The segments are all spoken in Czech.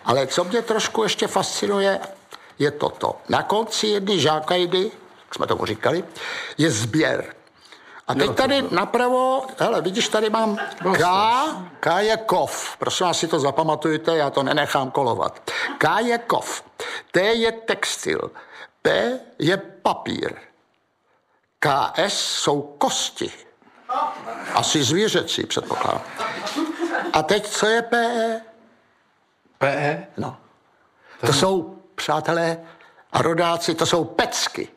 Ale co mě trošku ještě fascinuje, je toto. Na konci jedné žákajdy, jak jsme tomu říkali, je sběr. A teď tady napravo, hele, vidíš, tady mám K je kov. Prosím vás, si to zapamatujte, já to nenechám kolovat. K je kov. T je textil. P je papír. KS jsou kosti. Asi zvířecí, předpokládám. A teď co je PE? PE? No. To jsou, přátelé a rodáci, to jsou pecky.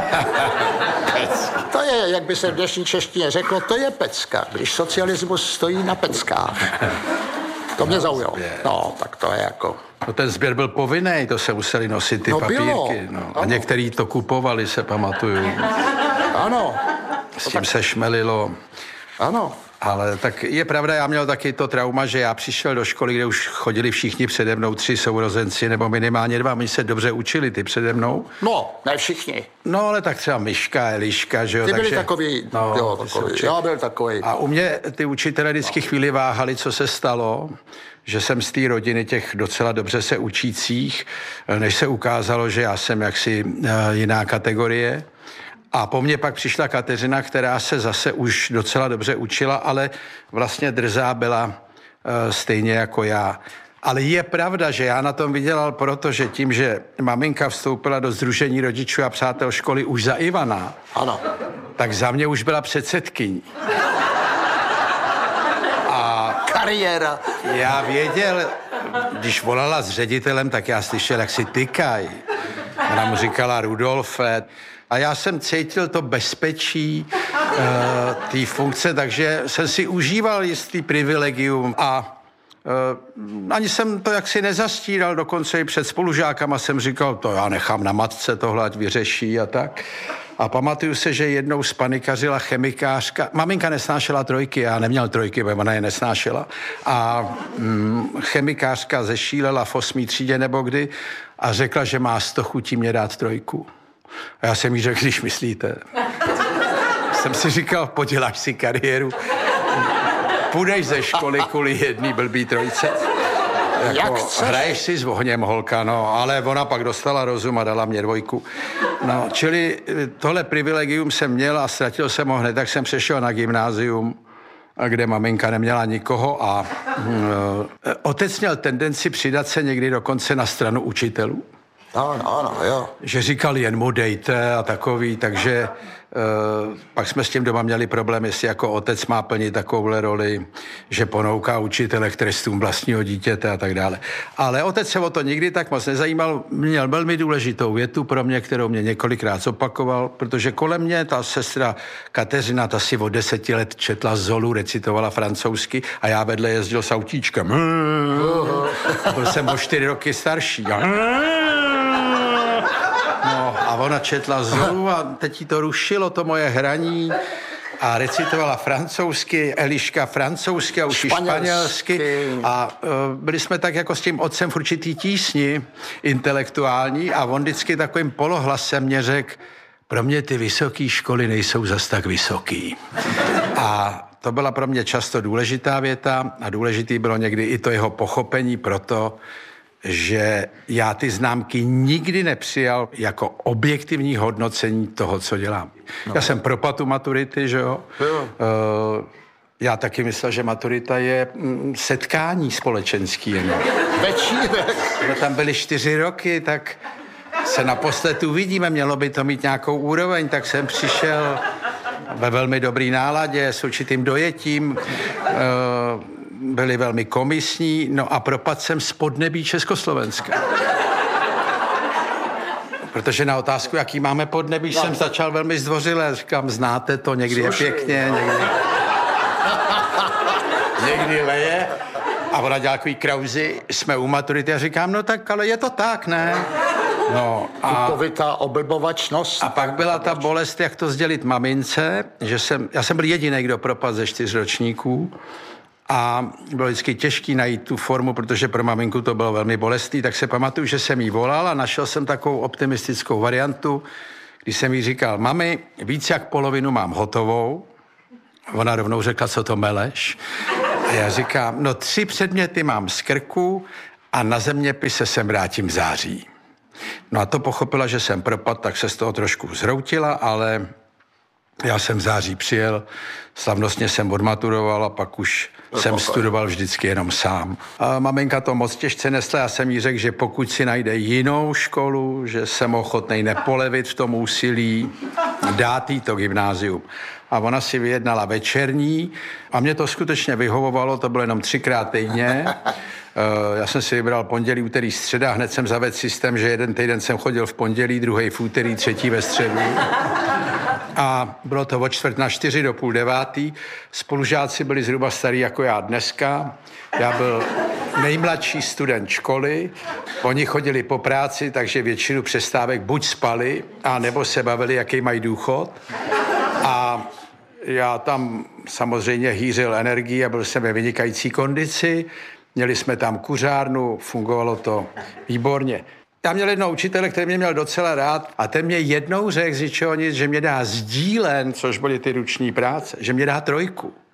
To je, jak by se v dnešní češtině řeklo, to je pecka, když socialismus stojí na peckách. To mě zaujalo. No, tak to je jako... No ten sběr byl povinný, to se museli nosit ty papírky. No. A některý to kupovali, se pamatuju. Ano. S tím se šmelilo. Ano. Ale tak je pravda, já měl taky to trauma, že já přišel do školy, kde už chodili všichni přede mnou, 3 sourozenci, nebo minimálně 2, oni se dobře učili, ty přede mnou. No, ne všichni. No, ale tak třeba Myška, Eliška, že jo. Ty byli takový, no, jo, takový, já byl takový. A u mě ty učitelé vždycky chvíli váhali, co se stalo, že jsem z té rodiny těch docela dobře se učících, než se ukázalo, že já jsem jaksi jiná kategorie. A po mně pak přišla Kateřina, která se zase už docela dobře učila, ale vlastně drzá byla stejně jako já. Ale je pravda, že já na tom vydělal, protože tím, že maminka vstoupila do Sdružení rodičů a přátel školy už za Ivana, ano, tak za mě už byla předsedkyní. Kariéra. Já věděl, když volala s ředitelem, tak já slyšel, jak si tykaj. Ona mu říkala Rudolfe. A já jsem cítil to bezpečí té funkce, takže jsem si užíval jistý privilegium a ani jsem to jaksi nezastíral, dokonce i před spolužákama jsem říkal, to já nechám na matce, tohle ať vyřeší a tak. A pamatuju se, že jednou spanikařila chemikářka. Maminka nesnášela 3, já neměl 3, protože ona je nesnášela. A chemikářka zešílela v 8. třídě nebo kdy a řekla, že má 100 chutí mě dát 3. A já jsem jí řekl, když myslíte. Jsem si říkal, poděláš si kariéru, půjdeš ze školy kvůli jedný blbý 3. Jako, hraješ si s ohněm, holka, no, ale ona pak dostala rozum a dala mě 2. No, čili tohle privilegium jsem měl a ztratil jsem ho hned, tak jsem přešel na gymnázium, kde maminka neměla nikoho a otec měl tendenci přidat se někdy dokonce na stranu učitelů. Ano, jo. Že říkal, jen mu dejte a takový, takže pak jsme s tím doma měli problém, jestli jako otec má plnit takovouhle roli, že ponouká učitele k trestům vlastního dítěte a tak dále. Ale otec se o to nikdy tak moc nezajímal, měl velmi důležitou větu pro mě, kterou mě několikrát zopakoval, protože kolem mě ta sestra Kateřina, ta si od 10 let četla Zolu, recitovala francouzsky a já vedle jezdil s autíčkem. Byl jsem o 4 roky starší. No a ona četla Zolu a teď jí to rušilo, to moje hraní a recitovala francouzsky, Eliška francouzsky a už španělsky a byli jsme tak jako s tím otcem v určitý tísni intelektuální a on vždycky takovým polohlasem mě řekl, pro mě ty vysoké školy nejsou zas tak vysoký. A to byla pro mě často důležitá věta a důležitý bylo někdy i to jeho pochopení proto, že já ty známky nikdy nepřijal jako objektivní hodnocení toho, co dělám. No. Já jsem propadl maturity, že jo? Já taky myslel, že maturita je setkání společenský. Večírek. No, tam byly 4 roky, tak se naposled uvidíme, mělo by to mít nějakou úroveň, tak jsem přišel ve velmi dobrý náladě, s určitým dojetím, byli velmi komisní, no a propadl jsem z podnebí Československa. Protože na otázku, jaký máme podnebí, jsem začal velmi zdvořile. Říkám, znáte to, někdy je pěkně, někdy leje. A ona dělá takový krauzy, jsme u maturity a říkám, no tak, ale je to tak, ne? No a kupovitá oblbovačnost. A pak byla ta bolest, jak to sdělit mamince, že já jsem byl jediný, kdo propadl ze 4 ročníků. A bylo vždycky těžké najít tu formu, protože pro maminku to bylo velmi bolestný, tak se pamatuju, že jsem jí volal a našel jsem takovou optimistickou variantu, když jsem jí říkal, mami, víc jak polovinu mám hotovou. Ona rovnou řekla, co to meleš. A já říkám, no 3 předměty mám z krku a na zeměpise se vrátím v září. No a to pochopila, že jsem propad, tak se z toho trošku zhroutila, ale já jsem v září přijel, slavnostně jsem odmaturoval a pak už jsem studoval vždycky jenom sám. A maminka to moc těžce nesla, já jsem jí řekl, že pokud si najde jinou školu, že jsem ochotnej nepolevit v tom úsilí, dát jí to gymnázium. A ona si vyjednala večerní a mě to skutečně vyhovovalo, to bylo jenom 3krát týdně. Já jsem si vybral pondělí, úterý, středa, hned jsem zavedl systém, že jeden týden jsem chodil v pondělí, druhý v úterý, třetí ve středu. A bylo to od 8:45 do 8:30. Spolužáci byli zhruba starý jako já dneska. Já byl nejmladší student školy. Oni chodili po práci, takže většinu přestávek buď spali, a nebo se bavili, jaký mají důchod. A já tam samozřejmě hýřil energii a byl jsem ve vynikající kondici. Měli jsme tam kuřárnu, fungovalo to výborně. Já měl jednoho učitele, který mě měl docela rád a ten mě jednou řekl z ničeho nic, že mě dá sdílen, což byly ty ruční práce, že mě dá 3.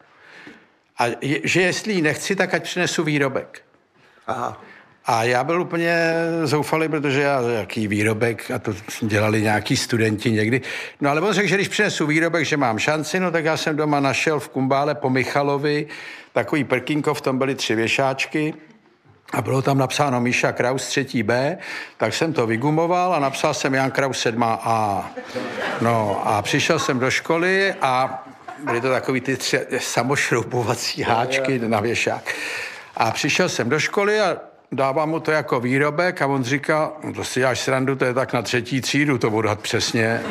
A že jestli ji nechci, tak ať přinesu výrobek. Aha. A já byl úplně zoufalý, protože jaký výrobek, a to dělali nějaký studenti někdy. No ale on řekl, že když přinesu výrobek, že mám šanci, no tak já jsem doma našel v Kumbále po Michalovi takový prkínko, v tom byly 3 věšáčky a bylo tam napsáno Míša Kraus 3. B, tak jsem to vygumoval a napsal jsem Jan Kraus 7. A. No a přišel jsem do školy a byly to takový ty 3 samošroubovací háčky na věšák. A přišel jsem do školy a dávám mu to jako výrobek a on říká, no to si děláš srandu, to je tak na 3. třídu, to odhad přesně.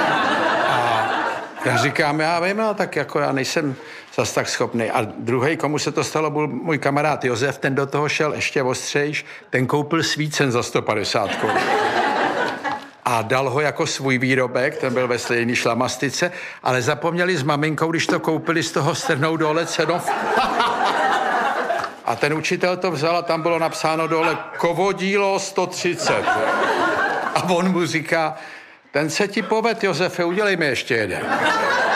A já říkám, já vím, no, tak jako já nejsem zas tak schopný. A druhý, komu se to stalo, byl můj kamarád Josef, ten do toho šel ještě ostřejš, ten koupil svícen za 150 Kč. A dal ho jako svůj výrobek, ten byl ve stejné šlamastice, ale zapomněli s maminkou, když to koupili, z toho strhnout dole cenu. A ten učitel to vzal a tam bylo napsáno dole kovodílo 130. A on mu říká, ten se ti poved, Josefe, udělej mi ještě jeden.